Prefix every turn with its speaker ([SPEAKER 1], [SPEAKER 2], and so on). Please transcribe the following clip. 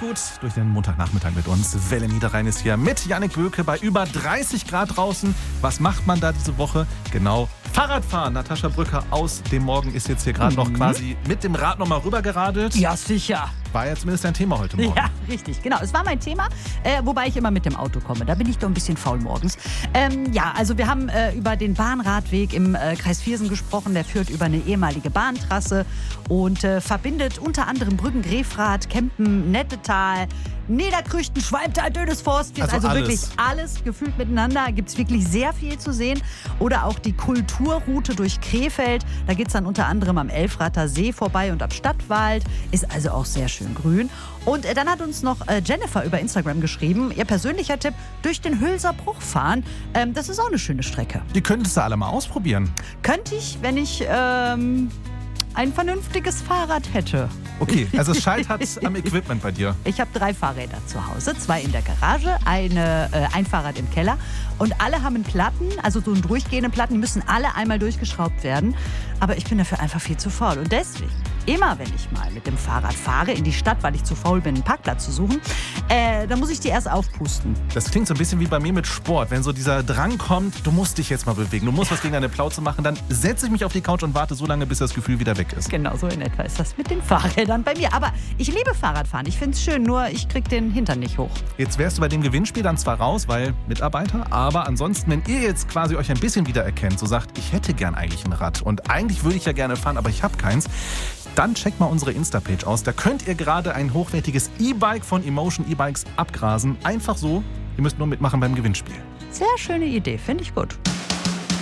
[SPEAKER 1] gut durch den Montagnachmittag mit uns. Welle Niederrhein ist hier mit Jannik Böke bei über 30 Grad draußen. Was macht man da diese Woche? Genau, Fahrradfahren. Natascha Brücker aus dem Morgen ist jetzt hier gerade noch quasi mit dem Rad nochmal rübergeradelt.
[SPEAKER 2] Ja, sicher.
[SPEAKER 1] War ja zumindest dein Thema heute Morgen.
[SPEAKER 2] Ja, richtig, genau. Es war mein Thema, wobei ich immer mit dem Auto komme. Da bin ich doch ein bisschen faul morgens. Also wir haben über den Bahnradweg im Kreis Viersen gesprochen. Der führt über eine ehemalige Bahntrasse und verbindet unter anderem Brüggen, Grefrath, Kempen, Nettetal, Niederkrüchten, Schwalbtal, Dödesforst. Also wirklich alles gefühlt miteinander. Gibt es wirklich sehr viel zu sehen. Oder auch die Kulturroute durch Krefeld. Da geht es dann unter anderem am Elfrather See vorbei und am Stadtwald. Ist also auch sehr schön grün. Und dann hat uns noch Jennifer über Instagram geschrieben, ihr persönlicher Tipp, durch den Hülser Bruch fahren. Das ist auch eine schöne Strecke.
[SPEAKER 1] Die könntest du alle mal ausprobieren.
[SPEAKER 2] Könnte ich, wenn ich ein vernünftiges Fahrrad hätte.
[SPEAKER 1] Okay, also es scheitert am Equipment bei dir.
[SPEAKER 2] Ich habe 3 Fahrräder zu Hause, 2 in der Garage, ein Fahrrad im Keller. Und alle haben Platten, also so durchgehende Platten, die müssen alle einmal durchgeschraubt werden. Aber ich bin dafür einfach viel zu faul. Und deswegen, immer wenn ich mal mit dem Fahrrad fahre in die Stadt, weil ich zu faul bin, einen Parkplatz zu suchen, dann muss ich die erst aufpusten.
[SPEAKER 1] Das klingt so ein bisschen wie bei mir mit Sport. Wenn so dieser Drang kommt, du musst dich jetzt mal bewegen, du musst was gegen deine Plauze machen, dann setze ich mich auf die Couch und warte so lange, bis das Gefühl wieder weg ist.
[SPEAKER 2] Genau, so in etwa ist das mit den Fahrrädern bei mir. Aber ich liebe Fahrradfahren, ich finde es schön, nur ich kriege den Hintern nicht hoch.
[SPEAKER 1] Jetzt wärst du bei dem Gewinnspiel dann zwar raus, weil Mitarbeiter, aber ansonsten, wenn ihr jetzt quasi euch ein bisschen wiedererkennt, so sagt, ich hätte gern eigentlich ein Rad und eigentlich würde ich ja gerne fahren, aber ich habe keins, dann checkt mal unsere Insta-Page aus. Da könnt ihr gerade ein hochwertiges E-Bike von Emotion E-Bikes abgrasen. Einfach so, ihr müsst nur mitmachen beim Gewinnspiel.
[SPEAKER 2] Sehr schöne Idee, finde ich gut.